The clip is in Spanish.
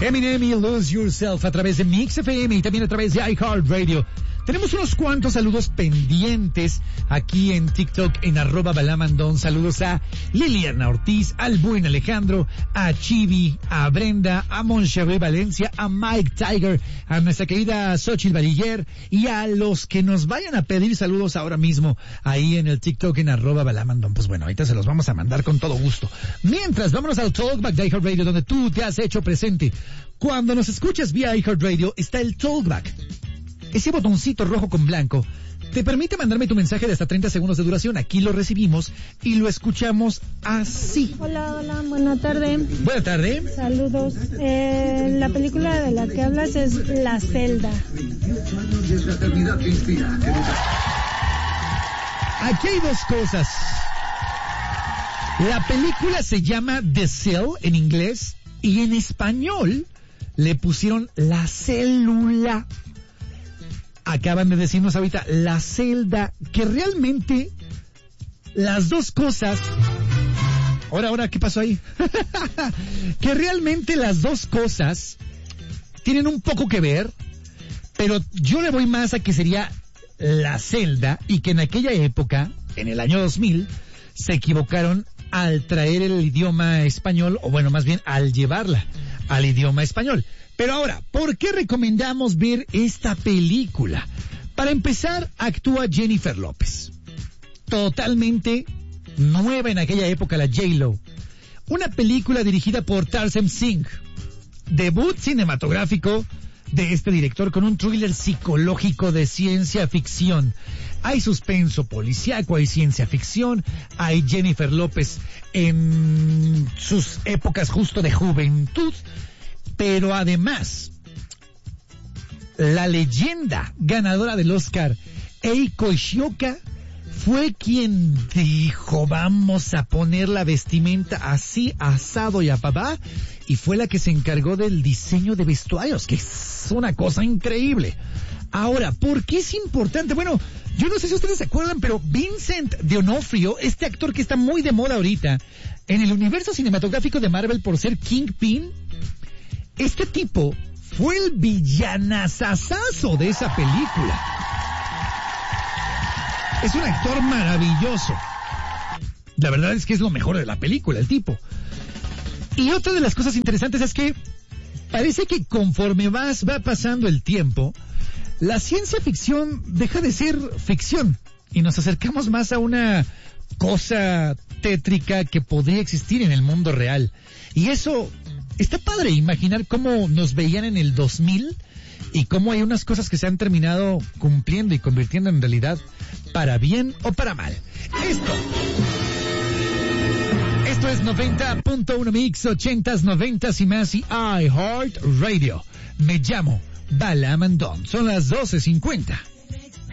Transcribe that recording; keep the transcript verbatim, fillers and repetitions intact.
Eminem y Lose Yourself a través de Mix F M y también a través de iHeartRadio. Tenemos unos cuantos saludos pendientes aquí en TikTok en arroba balamandón. Saludos a Liliana Ortiz, al buen Alejandro, a Chibi, a Brenda, a Moncherry Valencia, a Mike Tiger, a nuestra querida Xochitl Bariller y a los que nos vayan a pedir saludos ahora mismo ahí en el TikTok en arroba balamandón. Pues bueno, ahorita se los vamos a mandar con todo gusto. Mientras, vámonos al Talkback de iHeartRadio donde tú te has hecho presente. Cuando nos escuchas vía iHeartRadio está el Talkback. Ese botoncito rojo con blanco te permite mandarme tu mensaje de hasta treinta segundos de duración. Aquí lo recibimos y lo escuchamos así. Hola, hola, buena tarde. Buena tarde. Saludos. Eh, la película de la que hablas es La Celda. Aquí hay dos cosas. La película se llama The Cell en inglés y en español le pusieron La Célula. Acaban de decirnos ahorita La Celda, que realmente las dos cosas... Ahora, ahora, ¿qué pasó ahí? Que realmente las dos cosas tienen un poco que ver, pero yo le voy más a que sería La Celda y que en aquella época, en el año dos mil, se equivocaron al traer el idioma español, o bueno, más bien al llevarla al idioma español. Pero ahora, ¿por qué recomendamos ver esta película? Para empezar, actúa Jennifer López. Totalmente nueva en aquella época, la J-Lo. Una película dirigida por Tarsem Singh. Debut cinematográfico de este director con un thriller psicológico de ciencia ficción. Hay suspenso policíaco, hay ciencia ficción, hay Jennifer López en sus épocas justo de juventud. Pero además, la leyenda ganadora del Oscar, Eiko Ishioka, fue quien dijo, vamos a poner la vestimenta así, asado y a papá, y fue la que se encargó del diseño de vestuarios, que es una cosa increíble. Ahora, ¿por qué es importante? Bueno, yo no sé si ustedes se acuerdan, pero Vincent D'Onofrio, este actor que está muy de moda ahorita, en el universo cinematográfico de Marvel por ser Kingpin, este tipo fue el villanazazazo de esa película. Es un actor maravilloso. La verdad es que es lo mejor de la película, el tipo. Y otra de las cosas interesantes es que parece que conforme vas, va pasando el tiempo, la ciencia ficción deja de ser ficción y nos acercamos más a una cosa tétrica que podría existir en el mundo real. Y eso... está padre imaginar cómo nos veían en el dos mil y cómo hay unas cosas que se han terminado cumpliendo y convirtiendo en realidad para bien o para mal. Esto, esto es noventa punto uno Mix, ochentas, noventas y más y iHeartRadio. Me llamo Balamandón. Son las doce cincuenta.